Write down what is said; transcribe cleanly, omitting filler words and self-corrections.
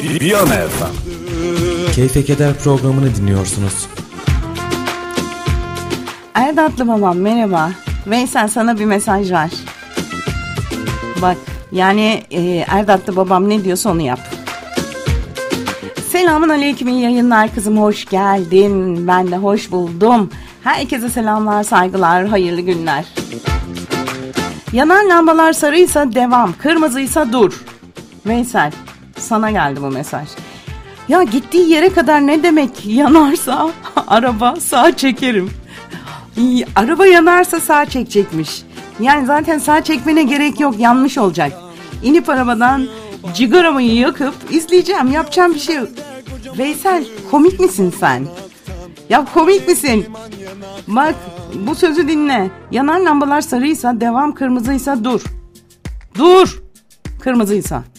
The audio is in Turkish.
Viyana FM. Keyfe Keder programını dinliyorsunuz. Erdatlı babam merhaba. Veysel sana bir mesaj var. Bak yani Erdatlı babam ne diyorsa onu yap. Selamun aleyküm, iyi yayınlar kızım, hoş geldin. Ben de hoş buldum. Herkese selamlar, saygılar, hayırlı günler. Yanan lambalar sarıysa devam, kırmızıysa dur. Veysel, sana geldi bu mesaj. Ya gittiği yere kadar ne demek yanarsa araba sağ çekerim. Araba yanarsa sağ çekecekmiş. Yani zaten sağ çekmene gerek yok, yanmış olacak. İnip arabadan cigaramı yakıp izleyeceğim, yapacağım bir şey yok. Veysel, komik misin sen? Ya komik misin? Bak bu sözü dinle. Yanan lambalar sarıysa devam, kırmızıysa dur. Dur. Kırmızıysa.